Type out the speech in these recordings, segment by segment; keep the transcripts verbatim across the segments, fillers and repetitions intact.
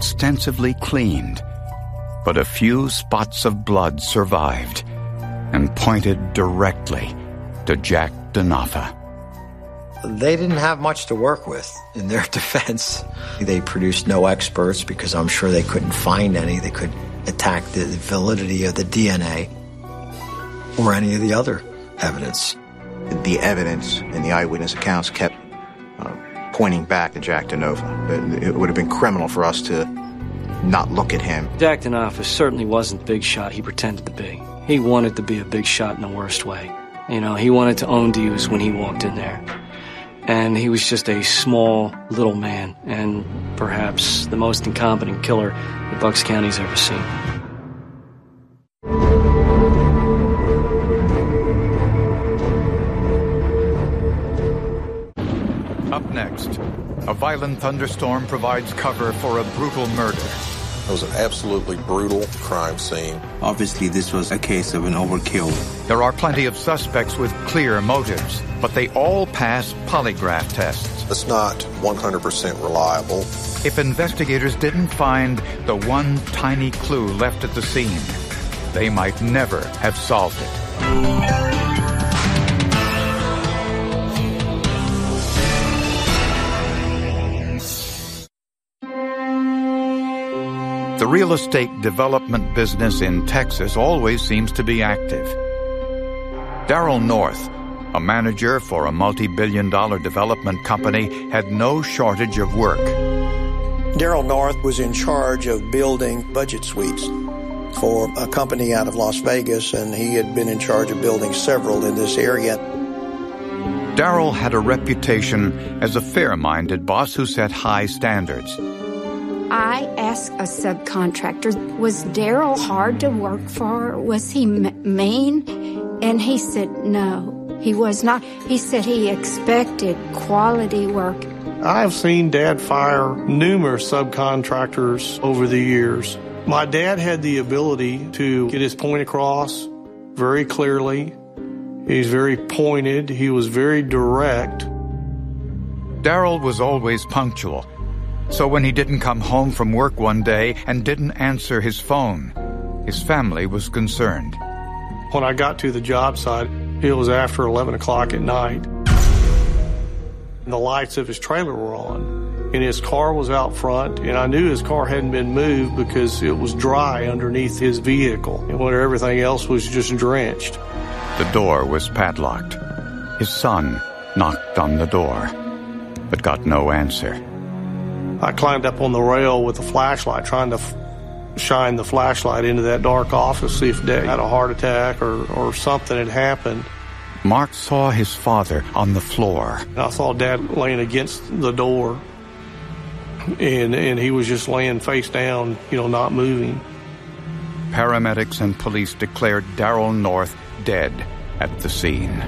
extensively cleaned, but a few spots of blood survived and pointed directly to Jack Denofa. They didn't have much to work with in their defense. They produced no experts because I'm sure they couldn't find any that could attack the validity of the D N A or any of the other evidence. The evidence in the eyewitness accounts kept uh, pointing back to Jack Denofa. It would have been criminal for us to not look at him. Jack Denofa certainly wasn't the big shot he pretended to be. He wanted to be a big shot in the worst way. You know, he wanted to own Hughes when he walked in there. And he was just a small, little man, and perhaps the most incompetent killer that Bucks County's ever seen. Up next, a violent thunderstorm provides cover for a brutal murder. It was an absolutely brutal crime scene. Obviously, this was a case of an overkill. There are plenty of suspects with clear motives, but they all pass polygraph tests. It's not one hundred percent reliable. If investigators didn't find the one tiny clue left at the scene, they might never have solved it. The real estate development business in Texas always seems to be active. Darrell North, a manager for a multi-billion dollar development company, had no shortage of work. Darrell North was in charge of building budget suites for a company out of Las Vegas, and he had been in charge of building several in this area. Darrell had a reputation as a fair-minded boss who set high standards. I asked a subcontractor, was Darrell hard to work for? Was he m- mean? And he said, no, he was not. He said he expected quality work. I've seen Dad fire numerous subcontractors over the years. My dad had the ability to get his point across very clearly. He's very pointed. He was very direct. Darrell was always punctual. So when he didn't come home from work one day and didn't answer his phone, his family was concerned. When I got to the job site, it was after eleven o'clock at night. The lights of his trailer were on, and his car was out front, and I knew his car hadn't been moved because it was dry underneath his vehicle, and when everything else was just drenched. The door was padlocked. His son knocked on the door, but got no answer. I climbed up on the rail with a flashlight, trying to f- shine the flashlight into that dark office, see if Dad had a heart attack or, or something had happened. Mark saw his father on the floor. And I saw Dad laying against the door, and, and he was just laying face down, you know, not moving. Paramedics and police declared Darrell North dead at the scene.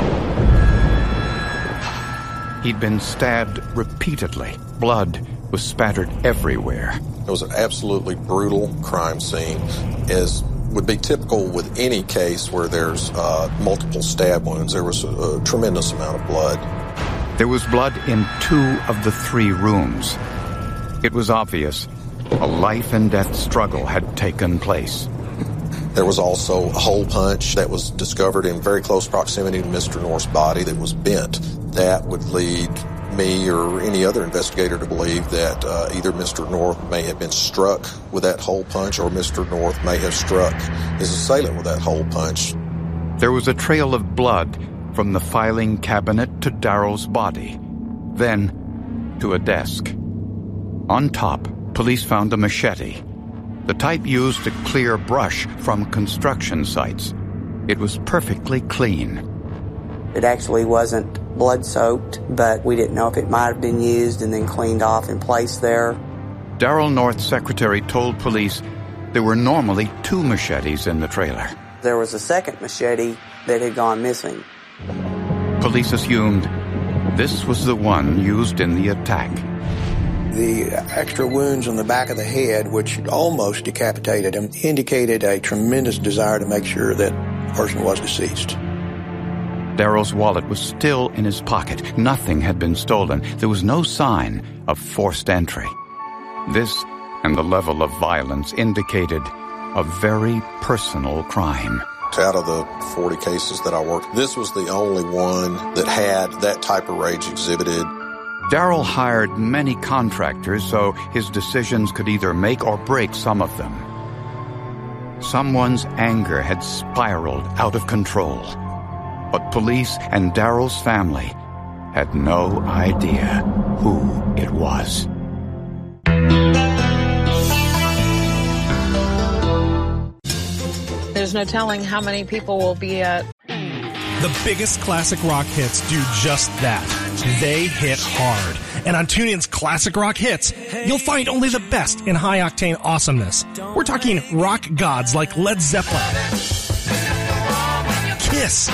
He'd been stabbed repeatedly. Blood was spattered everywhere. It was an absolutely brutal crime scene, as would be typical with any case where there's uh, multiple stab wounds. There was a, a tremendous amount of blood. There was blood in two of the three rooms. It was obvious a life-and-death struggle had taken place. There was also a hole punch that was discovered in very close proximity to Mister North's body that was bent. That would lead me or any other investigator to believe that uh, either Mister North may have been struck with that hole punch or Mister North may have struck his assailant with that hole punch. There was a trail of blood from the filing cabinet to Darrell's body, then to a desk. On top, police found a machete, the type used to clear brush from construction sites. It was perfectly clean. It actually wasn't blood-soaked, but we didn't know if it might have been used and then cleaned off and placed there. Darrell North's secretary told police there were normally two machetes in the trailer. There was a second machete that had gone missing. Police assumed this was the one used in the attack. The extra wounds on the back of the head, which almost decapitated him, indicated a tremendous desire to make sure that the person was deceased. Darrell's wallet was still in his pocket. Nothing had been stolen. There was no sign of forced entry. This and the level of violence indicated a very personal crime. Out of the forty cases that I worked, this was the only one that had that type of rage exhibited. Darrell hired many contractors so his decisions could either make or break some of them. Someone's anger had spiraled out of control, but police and Darrell's family had no idea who it was. There's no telling how many people will be at. The biggest classic rock hits do just that. They hit hard. And on TuneIn's Classic Rock Hits, you'll find only the best in high-octane awesomeness. We're talking rock gods like Led Zeppelin, Kiss,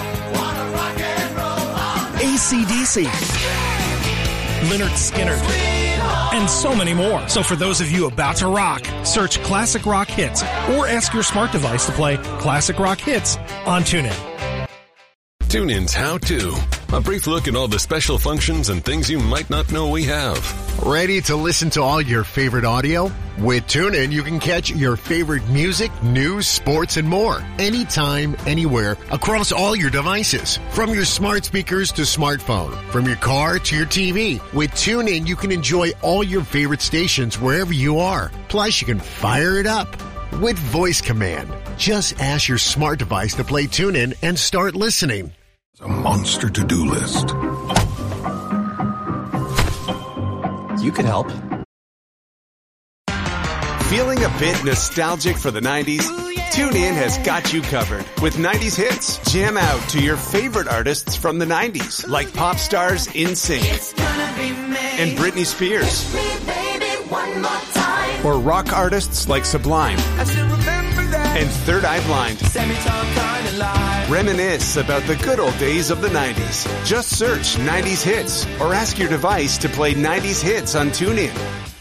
A C D C, Lynyrd Skynyrd, and so many more. So for those of you about to rock, search Classic Rock Hits or ask your smart device to play Classic Rock Hits on TuneIn. TuneIn's How To. A brief look at all the special functions and things you might not know we have. Ready to listen to all your favorite audio? With TuneIn, you can catch your favorite music, news, sports, and more. Anytime, anywhere, across all your devices. From your smart speakers to smartphone. From your car to your T V. With TuneIn, you can enjoy all your favorite stations wherever you are. Plus, you can fire it up with voice command. Just ask your smart device to play TuneIn and start listening. A monster to-do list. You could help. Feeling a bit nostalgic for the nineties? TuneIn has got you covered with nineties hits. Jam out to your favorite artists from the nineties, like pop stars NSYNC and Britney Spears, or rock artists like Sublime and Third Eye Blind. Reminisce about the good old days of the nineties. Just search nineties hits or ask your device to play nineties hits on TuneIn.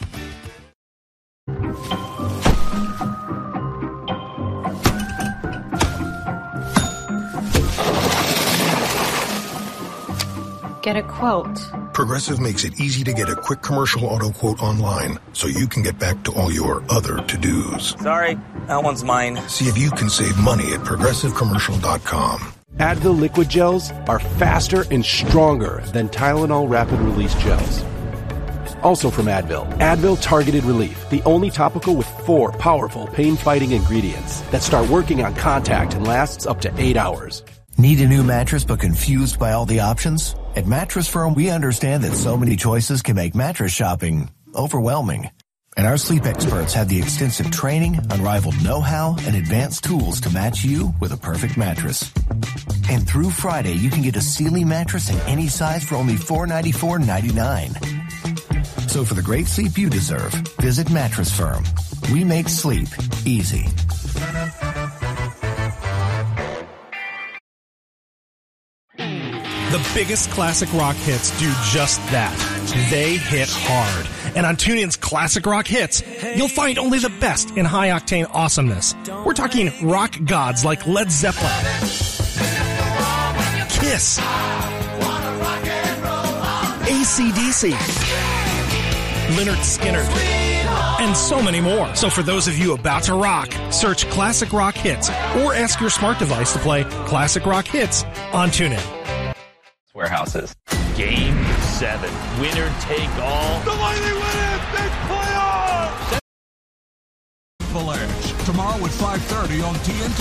Get a quote. Progressive makes it easy to get a quick commercial auto quote online so you can get back to all your other to-dos. Sorry, that one's mine. See if you can save money at progressive commercial dot com. Advil liquid gels are faster and stronger than Tylenol rapid release gels. Also from Advil, Advil Targeted Relief, the only topical with four powerful pain-fighting ingredients that start working on contact and lasts up to eight hours. Need a new mattress but confused by all the options? At Mattress Firm, we understand that so many choices can make mattress shopping overwhelming. And our sleep experts have the extensive training, unrivaled know-how, and advanced tools to match you with a perfect mattress. And through Friday, you can get a Sealy mattress in any size for only four hundred ninety-four dollars and ninety-nine cents. So for the great sleep you deserve, visit Mattress Firm. We make sleep easy. The biggest classic rock hits do just that. They hit hard. And on TuneIn's Classic Rock Hits, you'll find only the best in high-octane awesomeness. We're talking rock gods like Led Zeppelin, Kiss, A C D C, Lynyrd Skynyrd, and so many more. So for those of you about to rock, search Classic Rock Hits or ask your smart device to play Classic Rock Hits on TuneIn. Warehouses. Game seven. Winner take all. The Mighty Winners, big playoffs! Avalanche, tomorrow at five thirty on T N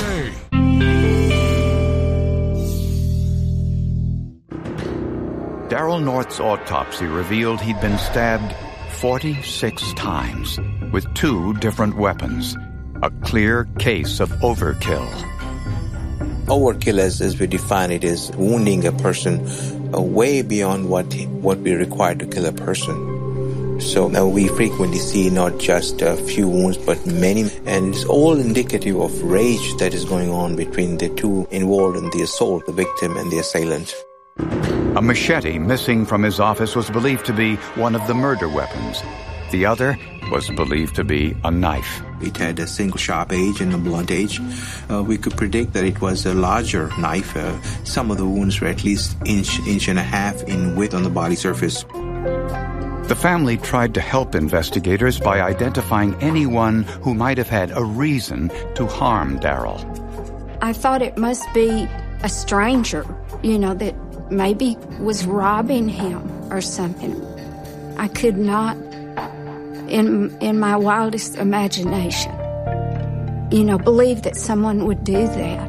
T. Darrell North's autopsy revealed he'd been stabbed forty-six times with two different weapons. A clear case of overkill. Overkill, as, as we define it, is wounding a person uh, way beyond what what we require to kill a person. So now we frequently see not just a few wounds, but many, and it's all indicative of rage that is going on between the two involved in the assault, the victim and the assailant. A machete missing from his office was believed to be one of the murder weapons. The other was believed to be a knife. It had a single sharp edge and a blunt edge. Uh, we could predict that it was a larger knife. Uh, some of the wounds were at least inch, inch and a half in width on the body surface. The family tried to help investigators by identifying anyone who might have had a reason to harm Darrell. I thought it must be a stranger, you know, that maybe was robbing him or something. I could not, in in my wildest imagination, you know, believe that someone would do that.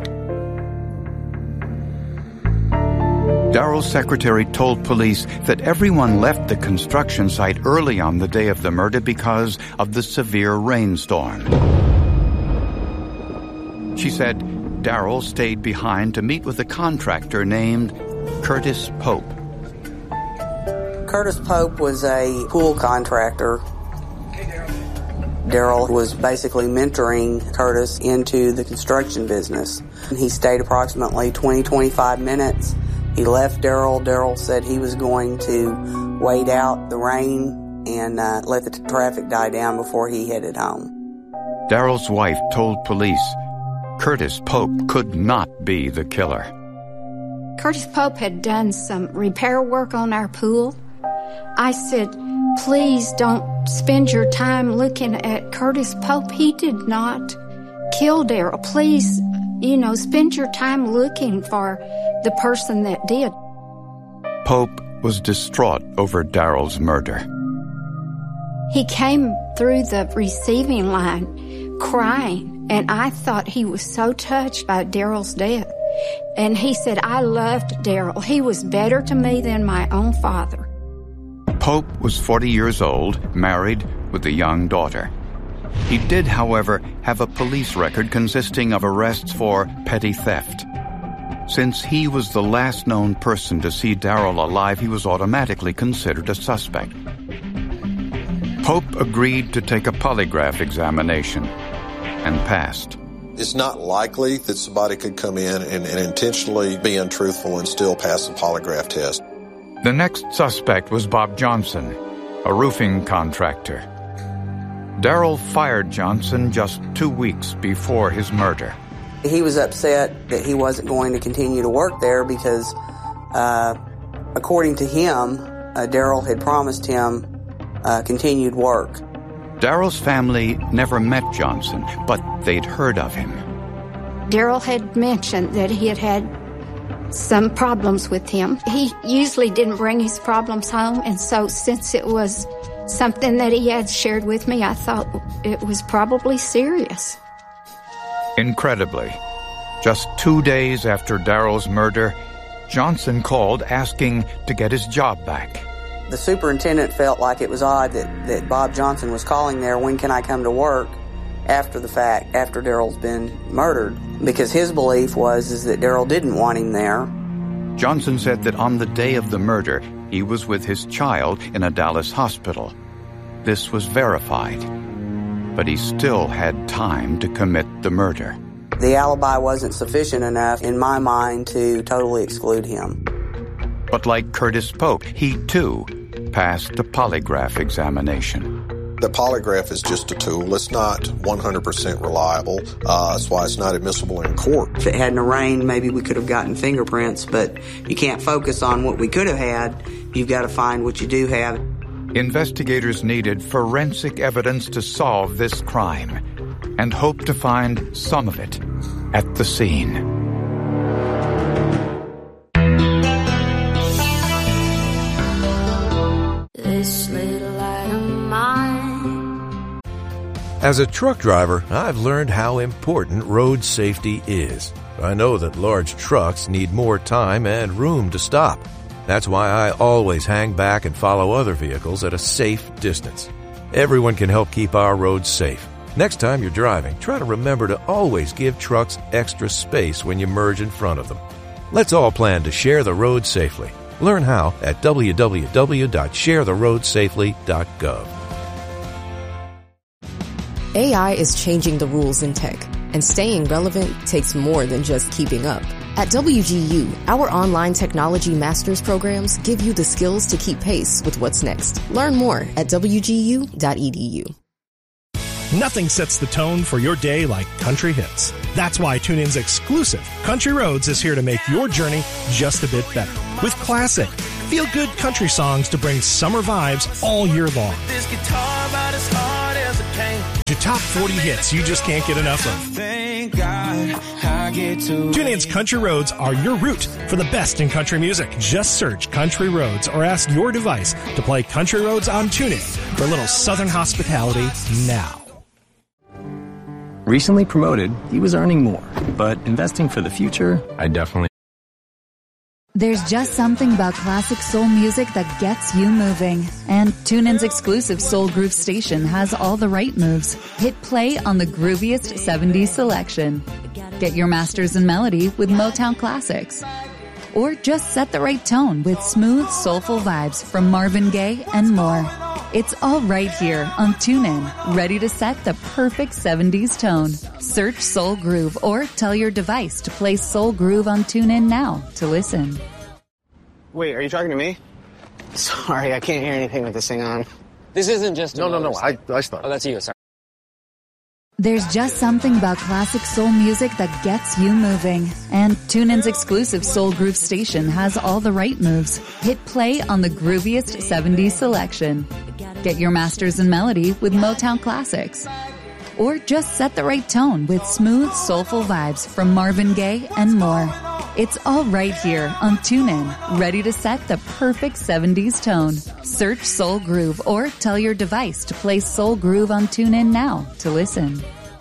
Darrell's secretary told police that everyone left the construction site early on the day of the murder because of the severe rainstorm. She said Darrell stayed behind to meet with a contractor named Curtis Pope. Curtis Pope was a pool contractor. Darrell was basically mentoring Curtis into the construction business. He stayed approximately twenty to twenty-five minutes. He left Darrell. Darrell said he was going to wait out the rain and uh, let the traffic die down before he headed home. Darrell's wife told police Curtis Pope could not be the killer. Curtis Pope had done some repair work on our pool. I said, please don't spend your time looking at Curtis Pope. He did not kill Darrell. Please, you know, spend your time looking for the person that did. Pope was distraught over Darrell's murder. He came through the receiving line crying, and I thought he was so touched by Darrell's death. And he said, I loved Darrell. He was better to me than my own father. Pope was forty years old, married, with a young daughter. He did, however, have a police record consisting of arrests for petty theft. Since he was the last known person to see Darrell alive, he was automatically considered a suspect. Pope agreed to take a polygraph examination and passed. It's not likely that somebody could come in and, and intentionally be untruthful and still pass the polygraph test. The next suspect was Bob Johnson, a roofing contractor. Darrell fired Johnson just two weeks before his murder. He was upset that he wasn't going to continue to work there because, uh, according to him, uh, Darrell had promised him uh, continued work. Darrell's family never met Johnson, but they'd heard of him. Darrell had mentioned that he had had some problems with him. He usually didn't bring his problems home, and so since it was something that he had shared with me, I thought it was probably serious. Incredibly, just two days after Darrell's murder, Johnson called asking to get his job back. The superintendent felt like it was odd that, that Bob Johnson was calling there, when can I come to work, after the fact, after Darrell's been murdered, because his belief was is that Darrell didn't want him there. Johnson said that on the day of the murder, he was with his child in a Dallas hospital. This was verified, but he still had time to commit the murder. The alibi wasn't sufficient enough, in my mind, to totally exclude him. But like Curtis Pope, he too passed the polygraph examination. The polygraph is just a tool. It's not one hundred percent reliable. Uh, that's why it's not admissible in court. If it hadn't rained, maybe we could have gotten fingerprints, but you can't focus on what we could have had. You've got to find what you do have. Investigators needed forensic evidence to solve this crime and hoped to find some of it at the scene. This little light of mine. As a truck driver, I've learned how important road safety is. I know that large trucks need more time and room to stop. That's why I always hang back and follow other vehicles at a safe distance. Everyone can help keep our roads safe. Next time you're driving, try to remember to always give trucks extra space when you merge in front of them. Let's all plan to share the road safely. Learn how at w w w dot share the road safely dot gov. A I is changing the rules in tech, and staying relevant takes more than just keeping up. At W G U, our online technology master's programs give you the skills to keep pace with what's next. Learn more at w g u dot e d u. Nothing sets the tone for your day like country hits. That's why TuneIn's exclusive Country Roads is here to make your journey just a bit better. With classic, feel-good country songs to bring summer vibes all year long. This guitar about as hard as it came. Your top forty hits you just can't get enough of. Thank God I get to. TuneIn's Country Roads are your route for the best in country music. Just search Country Roads or ask your device to play Country Roads on TuneIn for a little Southern hospitality now. Recently promoted, he was earning more, but investing for the future, I definitely. There's just something about classic soul music that gets you moving. And TuneIn's exclusive Soul Groove station has all the right moves. Hit play on the grooviest seventies selection. Get your masters in melody with Motown classics. Or just set the right tone with smooth, soulful vibes from Marvin Gaye and more. It's all right here on TuneIn, ready to set the perfect seventies tone. Search Soul Groove or tell your device to play Soul Groove on TuneIn now to listen. Wait, are you talking to me? Sorry, I can't hear anything with this thing on. This isn't just a No, no, no, I, I stopped. Oh, that's you, sorry. There's just something about classic soul music that gets you moving. And TuneIn's exclusive Soul Groove station has all the right moves. Hit play on the grooviest seventies selection. Get your masters in melody with Motown classics. Or just set the right tone with smooth, soulful vibes from Marvin Gaye and more. It's all right here on TuneIn, ready to set the perfect seventies tone. Search Soul Groove or tell your device to play Soul Groove on TuneIn now to listen.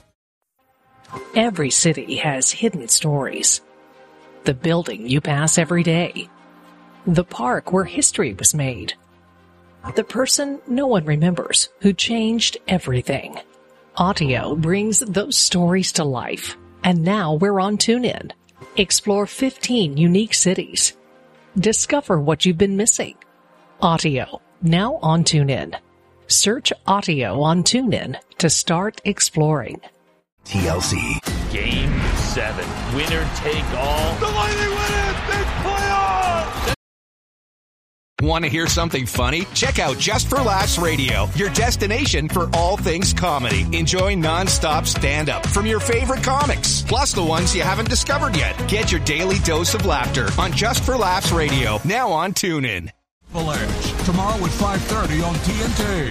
Every city has hidden stories. The building you pass every day. The park where history was made. The person no one remembers who changed everything. Audio brings those stories to life. And now we're on TuneIn. Explore fifteen unique cities. Discover what you've been missing. Audio, now on TuneIn. Search Audio on TuneIn to start exploring. T L C. Game seven. Winner take all. The Lightning win it! Big playoffs! Want to hear something funny? Check out Just for Laughs Radio, your destination for all things comedy. Enjoy non-stop stand-up from your favorite comics, plus the ones you haven't discovered yet. Get your daily dose of laughter on Just for Laughs Radio, now on TuneIn. Edge, tomorrow at five thirty on T N T.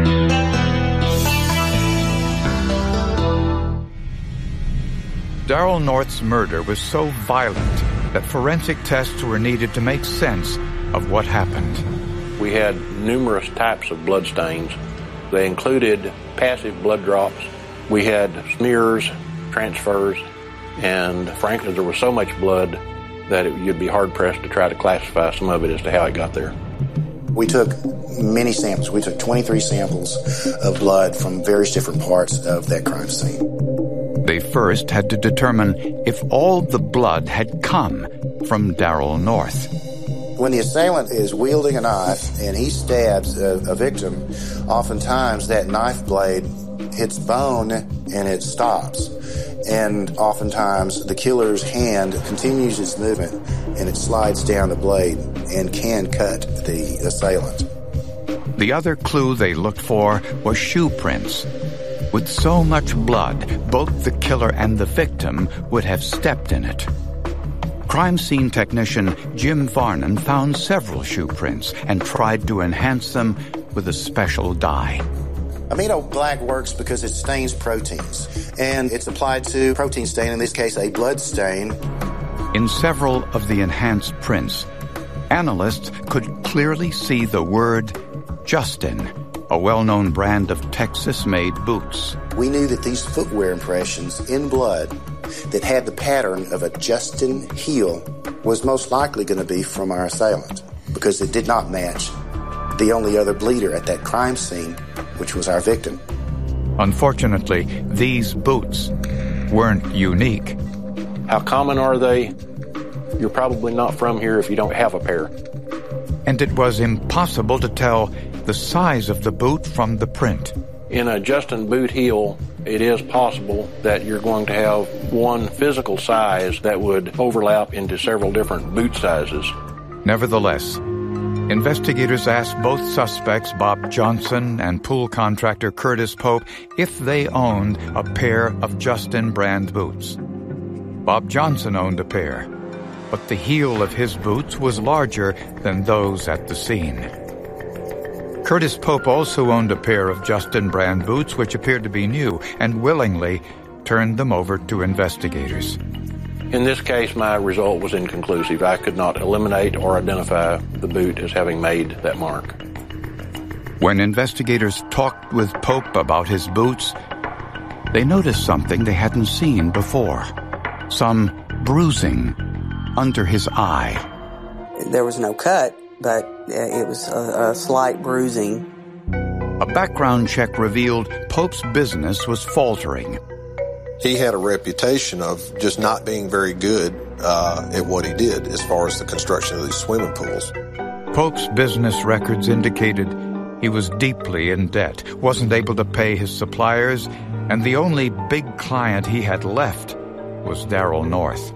Daryl North's murder was so violent that forensic tests were needed to make sense of what happened. We had numerous types of blood stains. They included passive blood drops. We had smears, transfers, and frankly, there was so much blood that it, you'd be hard-pressed to try to classify some of it as to how it got there. We took many samples. We took twenty-three samples of blood from various different parts of that crime scene. They first had to determine if all the blood had come from Daryl North. When the assailant is wielding a knife and he stabs a, a victim, oftentimes that knife blade hits bone and it stops. And oftentimes the killer's hand continues its movement and it slides down the blade and can cut the assailant. The other clue they looked for was shoe prints. With so much blood, both the killer and the victim would have stepped in it. Crime scene technician Jim Varnon found several shoe prints and tried to enhance them with a special dye. Amino black works because it stains proteins, and it's applied to protein stain, in this case a blood stain. In several of the enhanced prints, analysts could clearly see the word Justin, a well-known brand of Texas-made boots. We knew that these footwear impressions in blood that had the pattern of a Justin heel was most likely going to be from our assailant, because it did not match the only other bleeder at that crime scene, which was our victim. Unfortunately, these boots weren't unique. How common are they? You're probably not from here if you don't have a pair. And it was impossible to tell the size of the boot from the print. In a Justin boot heel, it is possible that you're going to have one physical size that would overlap into several different boot sizes. Nevertheless, investigators asked both suspects, Bob Johnson and pool contractor Curtis Pope, if they owned a pair of Justin brand boots. Bob Johnson owned a pair, but the heel of his boots was larger than those at the scene. Curtis Pope also owned a pair of Justin Brand boots which appeared to be new and willingly turned them over to investigators. In this case, my result was inconclusive. I could not eliminate or identify the boot as having made that mark. When investigators talked with Pope about his boots, they noticed something they hadn't seen before. Some bruising under his eye. There was no cut, but it was a, a slight bruising. A background check revealed Pope's business was faltering. He had a reputation of just not being very good uh, at what he did as far as the construction of these swimming pools. Pope's business records indicated he was deeply in debt, wasn't able to pay his suppliers, and the only big client he had left was Darrell North.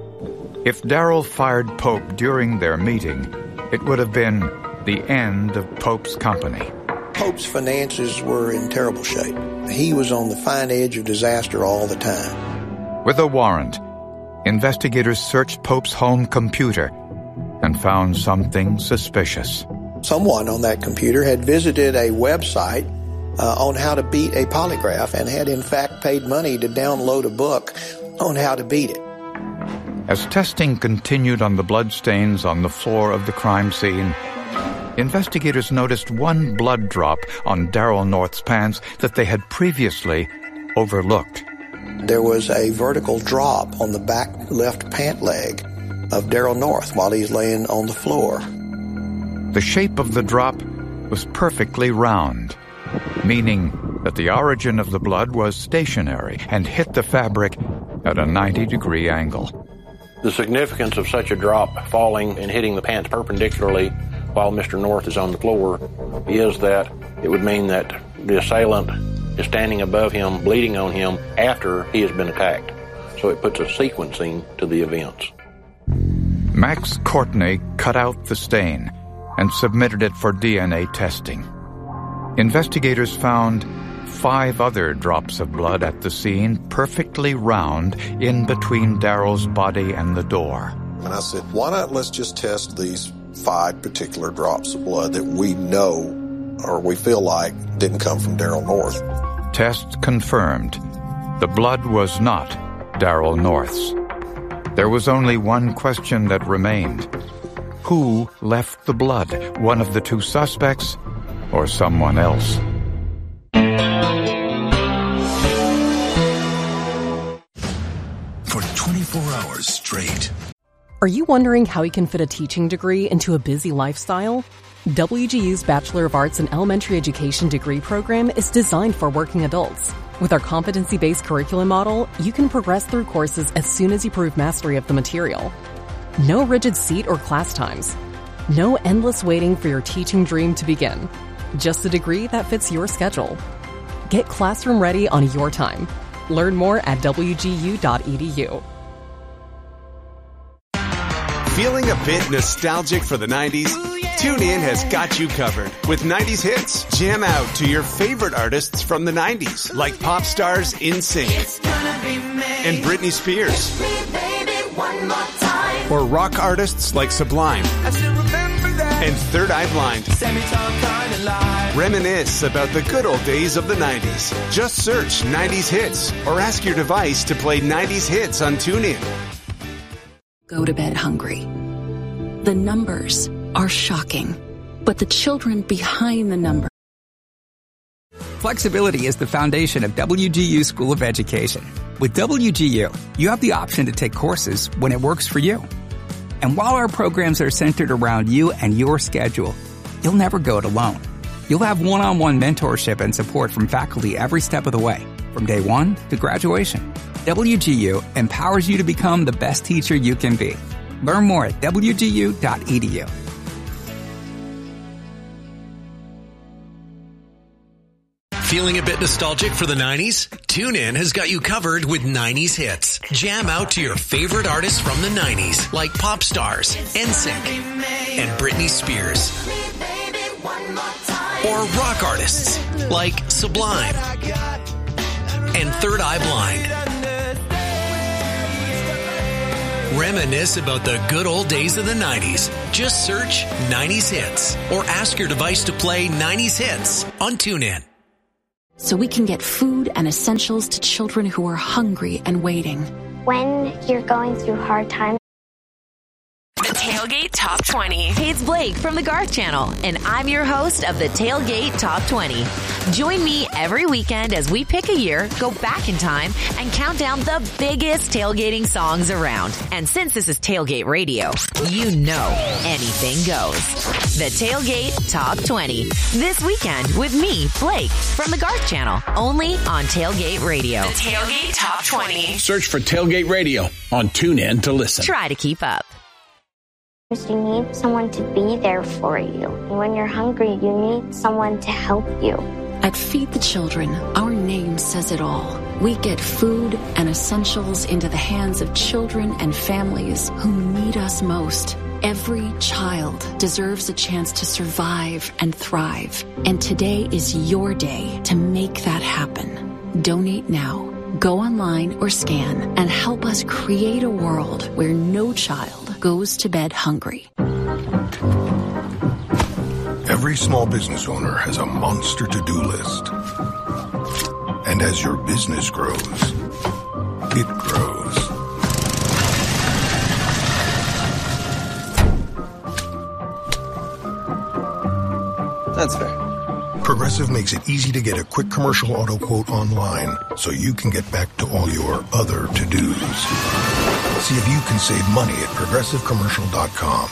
If Darrell fired Pope during their meeting, it would have been the end of Pope's company. Pope's finances were in terrible shape. He was on the fine edge of disaster all the time. With a warrant, investigators searched Pope's home computer and found something suspicious. Someone on that computer had visited a website uh, on how to beat a polygraph and had in fact paid money to download a book on how to beat it. As testing continued on the bloodstains on the floor of the crime scene, investigators noticed one blood drop on Darrell North's pants that they had previously overlooked. There was a vertical drop on the back left pant leg of Darrell North while he's laying on the floor. The shape of the drop was perfectly round, meaning that the origin of the blood was stationary and hit the fabric at a ninety degree angle. The significance of such a drop falling and hitting the pants perpendicularly while Mister North is on the floor is that it would mean that the assailant is standing above him, bleeding on him after he has been attacked. So it puts a sequencing to the events. Max Courtney cut out the stain and submitted it for D N A testing. Investigators found five other drops of blood at the scene, perfectly round in between Darrell's body and the door. And I said, why not let's just test these five particular drops of blood that we know or we feel like didn't come from Darrell North. Tests confirmed the blood was not Darrell North's. There was only one question that remained. Who left the blood? One of the two suspects or someone else? For twenty-four hours straight. Are you wondering how you can fit a teaching degree into a busy lifestyle? W G U's Bachelor of Arts in Elementary Education degree program is designed for working adults. With our competency-based curriculum model, you can progress through courses as soon as you prove mastery of the material. No rigid seat or class times. No endless waiting for your teaching dream to begin. Just a degree that fits your schedule. Get classroom ready on your time. Learn more at w g u dot e d u. Feeling a bit nostalgic for the nineties? TuneIn has got you covered with nineties hits. Jam out to your favorite artists from the nineties, like pop stars NSYNC and Britney Spears. Or rock artists like Sublime and Third Eye Blind. Reminisce about the good old days of the nineties. Just search nineties hits or ask your device to play nineties hits on TuneIn. Go to bed hungry. The numbers are shocking, but the children behind the numbers. Flexibility is the foundation of W G U School of Education. With W G U, you have the option to take courses when it works for you. And while our programs are centered around you and your schedule, you'll never go it alone. You'll have one-on-one mentorship and support from faculty every step of the way, from day one to graduation. W G U empowers you to become the best teacher you can be. Learn more at w g u dot e d u. Feeling a bit nostalgic for the nineties? TuneIn has got you covered with nineties hits. Jam out to your favorite artists from the nineties, like pop stars, NSYNC, and Britney Spears. Or rock artists, like Sublime and Third Eye Blind. Reminisce about the good old days of the nineties. Just search nineties Hits or ask your device to play nineties Hits on TuneIn. So we can get food and essentials to children who are hungry and waiting. When you're going through hard times. The Tailgate Top twenty. Hey, it's Blake from the Garth Channel, and I'm your host of the Tailgate Top twenty. Join me every weekend as we pick a year, go back in time, and count down the biggest tailgating songs around. And since this is Tailgate Radio, you know anything goes. The Tailgate Top twenty. This weekend with me, Blake, from the Garth Channel, only on Tailgate Radio. The Tailgate Top twenty. Search for Tailgate Radio on TuneIn to listen. Try to keep up. You need someone to be there for you. And when you're hungry, you need someone to help you. At Feed the Children, our name says it all. We get food and essentials into the hands of children and families who need us most. Every child deserves a chance to survive and thrive. And today is your day to make that happen. Donate now. Go online or scan and help us create a world where no child goes to bed hungry. Every small business owner has a monster to-do list. And as your business grows, it grows. That's fair. Progressive makes it easy to get a quick commercial auto quote online so you can get back to all your other to-dos. See if you can save money at progressive commercial dot com.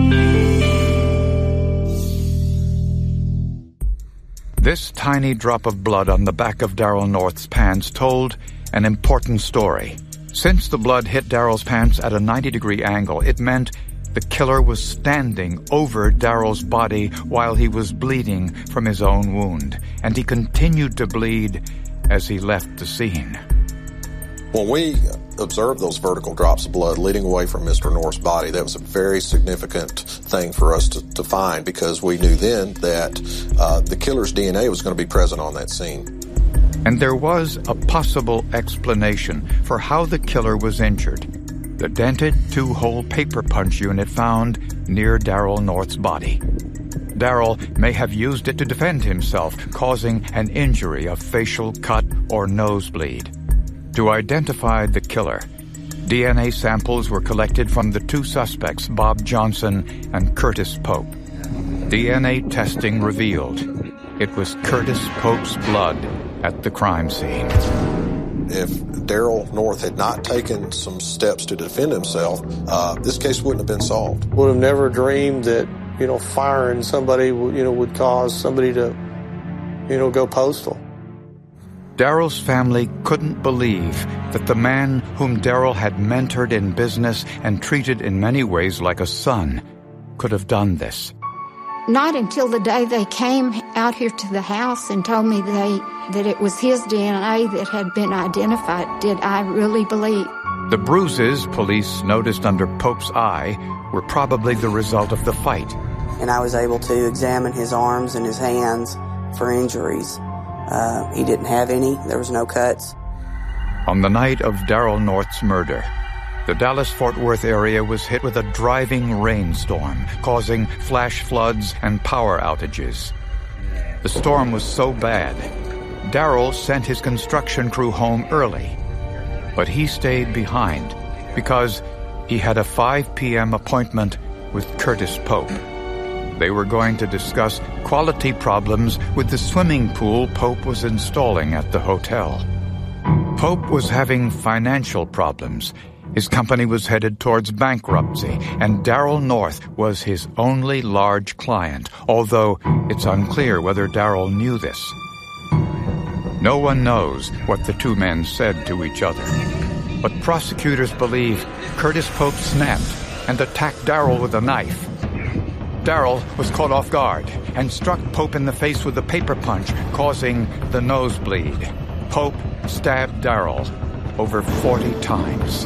This tiny drop of blood on the back of Daryl North's pants told an important story. Since the blood hit Daryl's pants at a ninety degree angle, it meant the killer was standing over Daryl's body while he was bleeding from his own wound, and he continued to bleed as he left the scene. When we observed those vertical drops of blood leading away from Mister North's body, that was a very significant thing for us to, to find, because we knew then that uh, the killer's D N A was going to be present on that scene. And there was a possible explanation for how the killer was injured. The dented two-hole paper punch unit found near Daryl North's body. Daryl may have used it to defend himself, causing an injury, a facial cut or nosebleed. To identify the killer, D N A samples were collected from the two suspects, Bob Johnson and Curtis Pope. D N A testing revealed it was Curtis Pope's blood at the crime scene. If Daryl North had not taken some steps to defend himself, uh, this case wouldn't have been solved. Would have never dreamed that, you know, firing somebody, you know, would cause somebody to, you know, go postal. Daryl's family couldn't believe that the man whom Daryl had mentored in business and treated in many ways like a son could have done this. Not until the day they came out here to the house and told me they that it was his D N A that had been identified did I really believe. The bruises police noticed under Pope's eye were probably the result of the fight. And I was able to examine his arms and his hands for injuries. Uh, he didn't have any. There was no cuts. On the night of Daryl North's murder, the Dallas-Fort Worth area was hit with a driving rainstorm, causing flash floods and power outages. The storm was so bad, Daryl sent his construction crew home early. But he stayed behind because he had a five p.m. appointment with Curtis Pope. They were going to discuss quality problems with the swimming pool Pope was installing at the hotel. Pope was having financial problems. His company was headed towards bankruptcy, and Daryl North was his only large client, although it's unclear whether Daryl knew this. No one knows what the two men said to each other, but prosecutors believe Curtis Pope snapped and attacked Daryl with a knife. Daryl was caught off guard and struck Pope in the face with a paper punch, causing the nosebleed. Pope stabbed Daryl over forty times.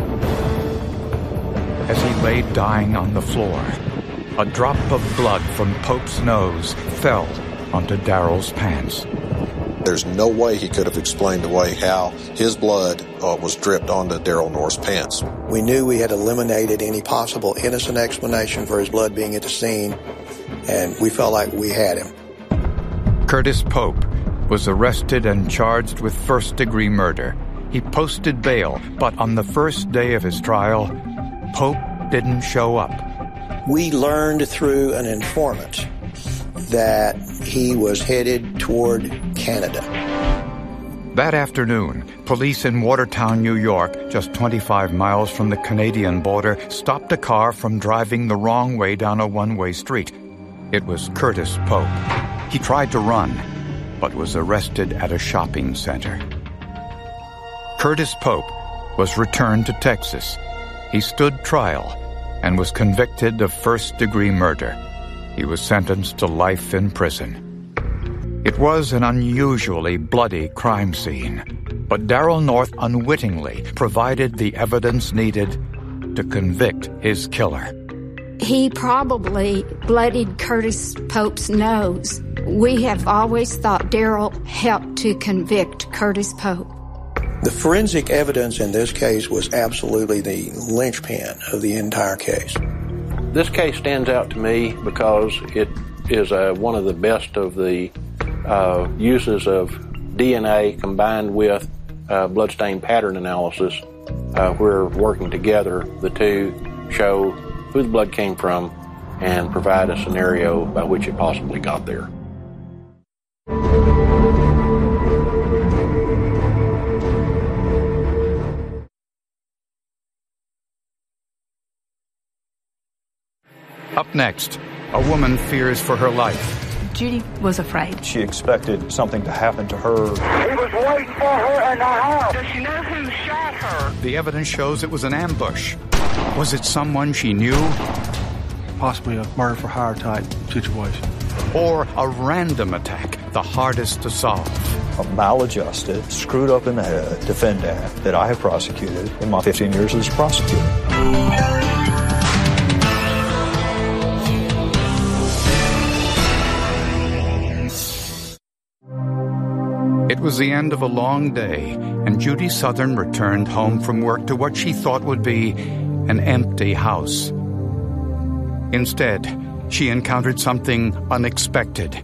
As he lay dying on the floor, a drop of blood from Pope's nose fell onto Daryl's pants. There's no way he could have explained away how his blood uh, was dripped onto Daryl North's pants. We knew we had eliminated any possible innocent explanation for his blood being at the scene, and we felt like we had him. Curtis Pope was arrested and charged with first-degree murder. He posted bail, but on the first day of his trial, Pope didn't show up. We learned through an informant that he was headed toward Canada. That afternoon, police in Watertown, New York, just twenty-five miles from the Canadian border, stopped a car from driving the wrong way down a one-way street. It was Curtis Pope. He tried to run, but was arrested at a shopping center. Curtis Pope was returned to Texas. He stood trial and was convicted of first-degree murder. He was sentenced to life in prison. It was an unusually bloody crime scene, but Daryl North unwittingly provided the evidence needed to convict his killer. He probably bloodied Curtis Pope's nose. We have always thought Daryl helped to convict Curtis Pope. The forensic evidence in this case was absolutely the linchpin of the entire case. This case stands out to me because it is uh, one of the best of the uh, uses of D N A combined with uh, bloodstain pattern analysis. Uh, we're working together. The two show who the blood came from and provide a scenario by which it possibly got there. Up next, a woman fears for her life. Judy was afraid. She expected something to happen to her. He was waiting for her in the house. Does she know who shot her? The evidence shows it was an ambush. Was it someone she knew? Possibly a murder-for-hire type situation. Or a random attack, the hardest to solve. A maladjusted, screwed up in the head defendant that I have prosecuted in my fifteen years as a prosecutor. It was the end of a long day, and Judy Southern returned home from work to what she thought would be an empty house. Instead, she encountered something unexpected.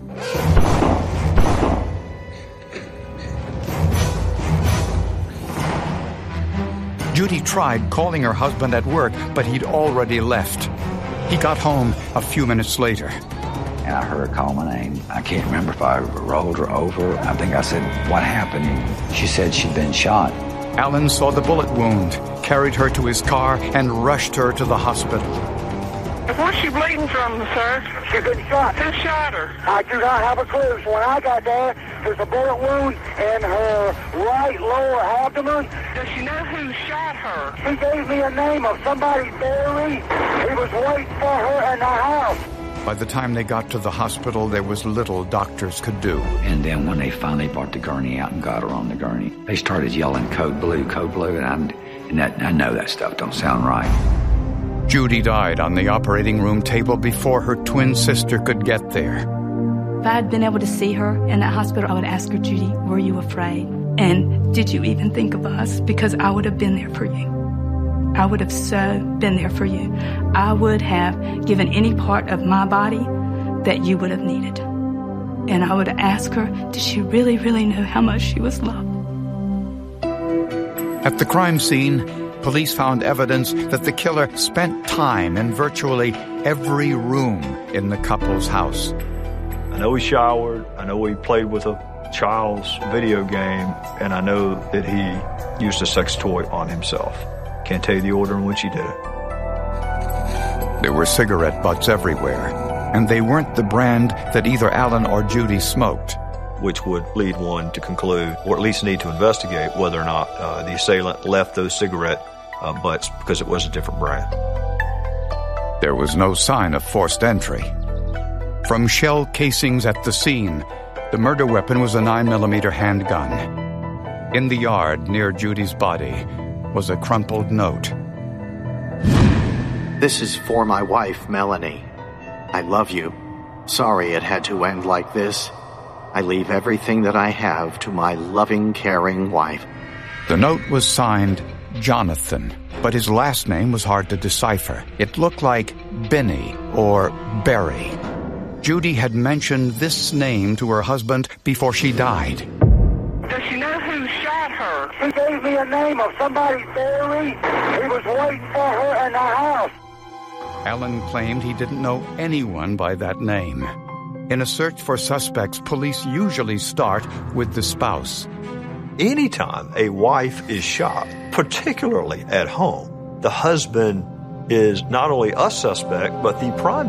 Judy tried calling her husband at work, but he'd already left. He got home a few minutes later. And I heard her call my name. I can't remember if I rolled her over. I think I said, "What happened?" And she said she'd been shot. Alan saw the bullet wound, carried her to his car, and rushed her to the hospital. Where's she bleeding from, sir? She's been shot. Who shot her? I do not have a clue. So when I got there, there's a bullet wound in her right lower abdomen. Does she know who shot her? He gave me a name of somebody, Barry. He was waiting for her in the house. By the time they got to the hospital, there was little doctors could do. And then when they finally brought the gurney out and got her on the gurney, they started yelling, "Code blue, code blue," and, I'm, and that, I know that stuff don't sound right. Judy died on the operating room table before her twin sister could get there. If I had been able to see her in that hospital, I would ask her, "Judy, were you afraid? And did you even think of us? Because I would have been there for you. I would have so been there for you. I would have given any part of my body that you would have needed." And I would have asked her, did she really, really know how much she was loved? At the crime scene, police found evidence that the killer spent time in virtually every room in the couple's house. I know he showered. I know he played with a child's video game. And I know that he used a sex toy on himself. Can't tell you the order in which he did it. There were cigarette butts everywhere, and they weren't the brand that either Alan or Judy smoked. Which would lead one to conclude, or at least need to investigate, whether or not uh, the assailant left those cigarette uh, butts because it was a different brand. There was no sign of forced entry. From shell casings at the scene, the murder weapon was a nine millimeter handgun. In the yard near Judy's body was a crumpled note. "This is for my wife, Melanie. I love you. Sorry it had to end like this. I leave everything that I have to my loving, caring wife. The note was signed Jonathan, but his last name was hard to decipher. It looked like Benny or Barry. Judy had mentioned this name to her husband before she died. Does she know who shot her? He gave me a name of somebody, Barry. He was waiting for her in the house. Allen claimed he didn't know anyone by that name. In a search for suspects, police usually start with the spouse. Anytime a wife is shot, particularly at home, the husband is not only a suspect, but the prime